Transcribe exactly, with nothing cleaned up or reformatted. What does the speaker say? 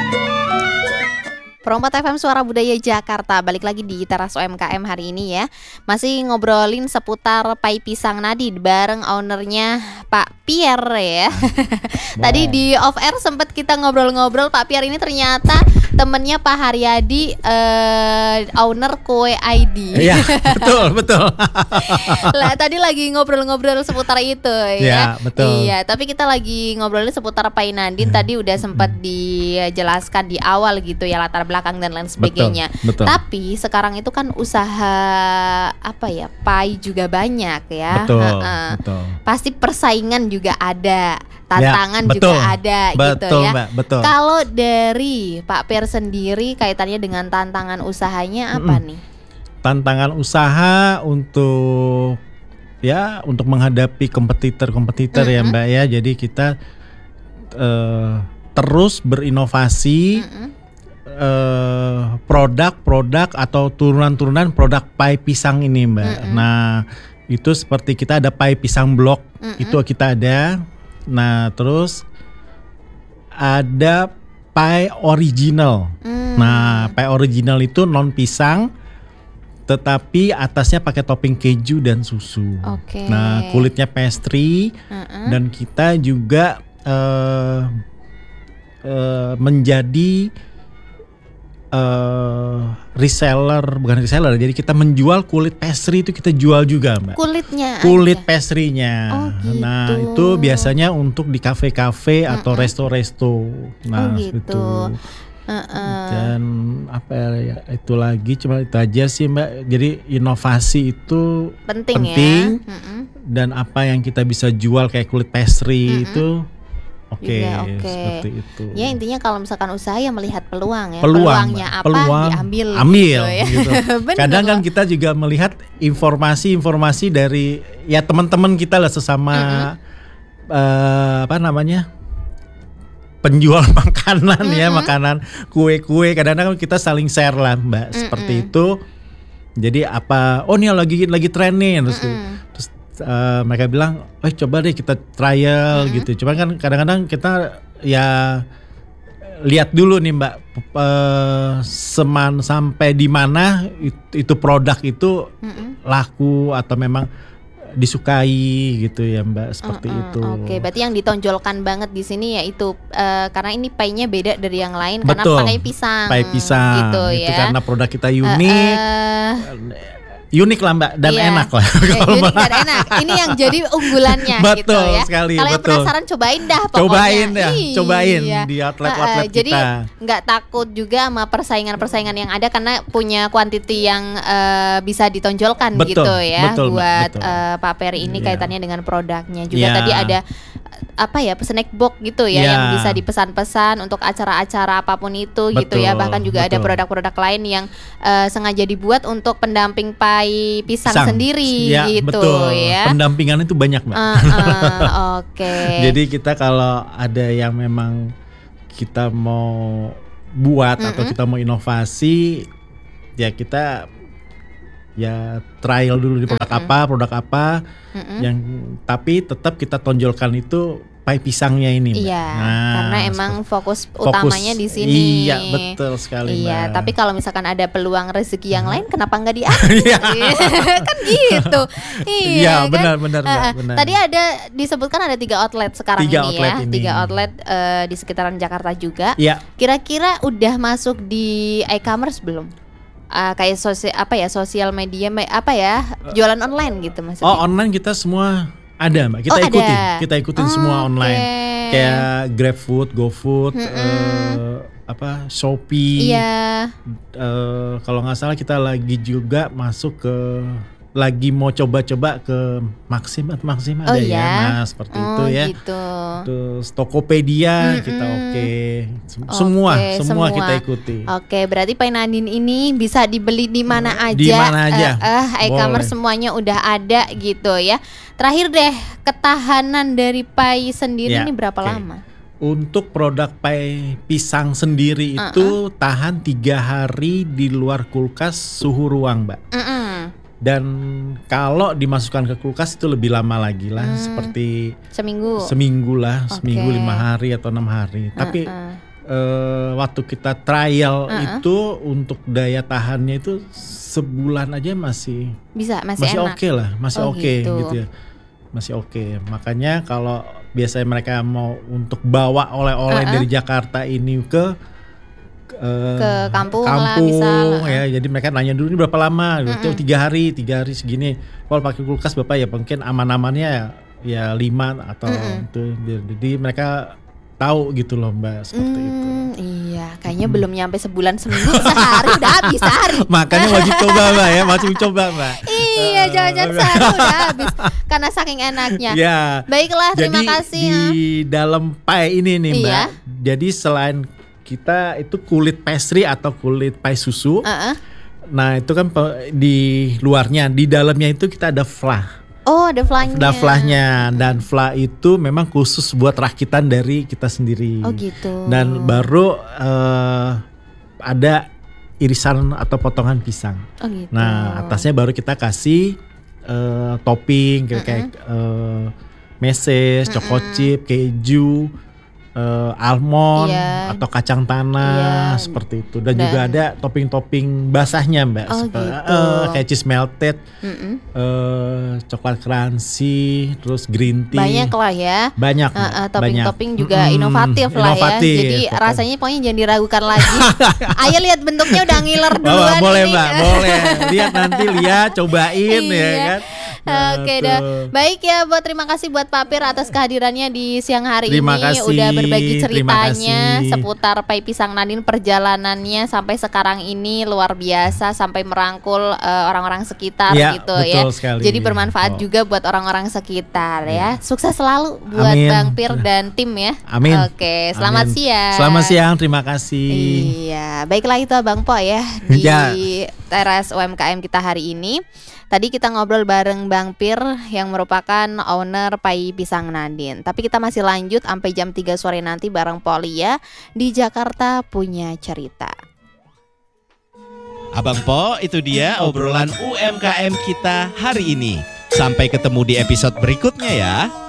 Perompat F M Suara Budaya Jakarta, balik lagi di Teras U M K M hari ini ya. Masih ngobrolin seputar pai pisang nadi bareng ownernya Pak Pierre ya. Tadi di off air sempat kita ngobrol-ngobrol, Pak Pierre ini ternyata temennya Pak Haryadi, uh, owner Kue I D. Iya, betul, betul. Lah tadi lagi ngobrol-ngobrol seputar itu ya. Iya, betul. Iya, tapi kita lagi ngobrolin seputar Pai Nadine. Tadi udah sempat dijelaskan di awal gitu ya, latar belakang dan lain sebagainya. Betul, betul. Tapi sekarang itu kan usaha apa ya, pai juga banyak ya. Betul, Ha-ha. betul. Pasti persaingan juga ada, tantangan ya, betul, juga ada betul, gitu ya. Mbak, betul. Kalau dari Pak Pierre sendiri kaitannya dengan tantangan usahanya apa Mm-mm. nih? Tantangan usaha untuk ya untuk menghadapi kompetitor-kompetitor Mm-mm. ya Mbak ya. Jadi kita uh, terus berinovasi. Mm-mm. Uh, produk-produk atau turunan-turunan produk pai pisang ini Mbak. Mm-mm. Nah itu seperti kita ada pai pisang blok, Mm-mm. itu kita ada. Nah terus ada pai original. Mm. Nah pai original itu non pisang, tetapi atasnya pakai topping keju dan susu. Oke. Nah kulitnya pastry. Mm-mm. Dan kita juga uh, uh, menjadi Uh, reseller, bukan reseller, jadi kita menjual kulit pastry itu kita jual juga Mbak. Kulitnya Kulit aja. pastry-nya. Oh, gitu. Nah itu biasanya untuk di kafe-kafe atau Mm-mm. resto-resto. Nah Oh, gitu. itu. Uh-uh. Dan apa ya, itu lagi cuma itu aja sih Mbak. Jadi inovasi itu penting, penting ya. Mm-mm. dan apa yang kita bisa jual kayak kulit pastry Mm-mm. itu oke, Juga oke. seperti itu. Ya intinya kalau misalkan usaha ya melihat peluang ya. Peluang, Peluangnya Mbak. apa Peluang, diambil ambil, gitu ya. gitu. Bener Kadang kan loh. kita juga melihat informasi-informasi dari ya teman-teman kita lah sesama uh, apa namanya penjual makanan ya, Mm-mm. makanan kue-kue. Kadang-kadang kita saling share lah Mbak, seperti Mm-mm. itu. Jadi apa? Oh ini lagi lagi tren nih, terus, Mm-mm. terus uh, mereka bilang, oh coba deh kita trial Mm-mm. gitu. Cuman kan kadang-kadang kita ya lihat dulu nih Mbak, uh, seman sampai di mana itu, itu produk itu Mm-mm. laku atau memang disukai gitu ya Mbak, seperti Mm-mm. itu. Oke, berarti yang ditonjolkan banget di sini yaitu uh, karena ini painya beda dari yang lain karena Betul. pakai pisang. Pai pisang gitu itu ya. karena produk kita unik. Uh, Unik lah Mbak dan iya. enak lah. Eh, unik dan enak. Ini yang jadi unggulannya gitu Betul ya. sekali, Kalau yang betul. penasaran cobain dah pokoknya. Cobain ya, Iya. cobain di outlet-outlet Uh, jadi kita. nggak takut juga sama persaingan-persaingan yang ada karena punya quantity yang uh, bisa ditonjolkan Betul, gitu ya betul, Mbak, buat betul. uh, Pak Peri ini Iya. kaitannya dengan produknya juga. Iya. Tadi ada apa ya, snack box gitu ya Iya. yang bisa dipesan-pesan untuk acara-acara apapun itu gitu ya. Betul, Bahkan juga ada betul. produk-produk lain yang uh, sengaja dibuat untuk pendamping pai pisang, Pisang. sendiri Ya, gitu betul. ya. Pendampingan itu banyak Mbak. Uh, uh, Oke. Jadi kita kalau ada yang memang kita mau buat atau Mm-mm. kita mau inovasi, ya kita ya trial dulu di produk Mm-mm. apa, produk apa, Mm-mm. yang tapi tetap kita tonjolkan itu pai pisangnya ini Mbak. Iya, Nah, karena emang fokus, fokus utamanya di sini. Iya, betul sekali Iya, Mbak. tapi kalau misalkan ada peluang rezeki yang lain, kenapa nggak diambil? Iya. Kan gitu. Iya, Iya, kan? benar, benar, Mbak, Uh, uh. benar. Tadi ada disebutkan ada tiga outlet sekarang Tiga ini outlet ya, ini. tiga outlet uh, di sekitaran Jakarta juga. Iya. Kira-kira udah masuk di e-commerce belum? Uh, kayak sosial apa ya, sosial media me- apa ya, jualan online gitu maksudnya? Oh, online kita semua ada Mbak. Kita Oh, ada. ikutin, kita ikutin semua Oke. online. Kayak GrabFood, GoFood, Mm-mm. eh, apa Shopee. Iya. Eh, kalau nggak salah kita lagi juga masuk ke lagi mau coba-coba ke Maxim atau Maxim Oh ada iya? ya. Nah, seperti itu Oh, ya. gitu. Terus Tokopedia Mm-mm. kita oke. Sem- Semua, Oke, semua, semua. kita ikuti. Oke, berarti Pai Nadine ini bisa dibeli di mana aja. Di mana aja. Eh, eh, e-commerce Boleh. semuanya udah ada gitu ya. Terakhir deh, ketahanan dari Pai sendiri Ya, ini berapa oke. lama? Untuk produk pai pisang sendiri itu tahan tiga hari di luar kulkas suhu ruang, Mbak. Mm-mm. Dan kalau dimasukkan ke kulkas itu lebih lama lagi lah, Hmm. seperti Seminggu. seminggu lah, Oke. seminggu lima hari atau enam hari. Tapi Mm-mm. uh, waktu kita trial Uh-uh. itu untuk daya tahannya itu sebulan aja masih Bisa, masih, masih enak. oke lah, masih Oh, oke gitu. gitu ya. Masih oke. Makanya kalau biasanya mereka mau untuk bawa oleh-oleh Uh-uh. dari Jakarta ini ke uh, Ke kampung lah, kampung, misal. ya. Jadi mereka nanya dulu ini berapa lama? Mm-mm. Tiga hari, tiga hari segini. Kalau pakai kulkas Bapak ya mungkin aman-amannya ya, ya lima atau Mm-mm. itu. Jadi mereka tahu gitu loh Mbak, seperti itu. Hmm, iya, kayaknya belum nyampe sebulan, seminggu, sehari udah habis sehari. Makanya wajib coba Mbak ya, wajib coba Mbak. Iya, jangan-jangan sehari udah habis karena saking enaknya. Ya. Baiklah, terima Jadi kasih. di ya. dalam pie ini nih Mbak. Iya. Jadi selain kita itu kulit pastry atau kulit pie susu. Uh-uh. Nah, itu kan pe- di luarnya, di dalamnya itu kita ada flah. Oh, ada flanya. Ada flahnya, dan flah itu memang khusus buat rakitan dari kita sendiri. Oh gitu. Dan baru eh, ada irisan atau potongan pisang. Oh gitu. Nah, atasnya baru kita kasih eh, topping kayak, kayak eh, meses, choco chip, keju, eh, almond Iya. atau kacang tanah, Iya. seperti itu. Dan, Dan- juga ada topping-topping basahnya Mbak. Oh, Sepe- gitu. eh, kayak cheese melted, Mm-mm. eh, coklat crunchy, terus green tea. Banyak lah ya. Banyak, Uh, Mbak, uh, topping-topping banyak. juga Mm-mm, inovatif lah inovatif, ya. Jadi pokoknya. rasanya pokoknya jangan diragukan lagi. Ayo lihat bentuknya udah ngiler Wah, duluan boleh ini. Mbak, boleh. Lihat nanti lihat, cobain ya Iya. kan. Nah, Oke tuh. dah. Baik ya, buat terima kasih buat Pak Pir atas kehadirannya di siang hari Terima ini. kasih, Udah berbagi terima ceritanya kasih. seputar Pai Pisang Nadine, perjalanannya sampai sekarang ini luar biasa, sampai merangkul eh, orang-orang sekitar Ya, gitu betul ya. sekali. Jadi bermanfaat Oh. juga buat orang-orang sekitar ya. Sukses selalu buat Amin. Bang Pir dan tim ya. Amin. Oke, selamat Amin. siang. Selamat siang, terima kasih. Iya, baiklah itu Abang Po ya di Ya. teras U M K M kita hari ini. Tadi kita ngobrol bareng Bang Pir yang merupakan owner Pai Pisang Nadine. Tapi kita masih lanjut sampai jam tiga sore nanti bareng Poli ya di Jakarta Punya Cerita. Abang Po, itu dia obrolan U M K M kita hari ini. Sampai ketemu di episode berikutnya ya.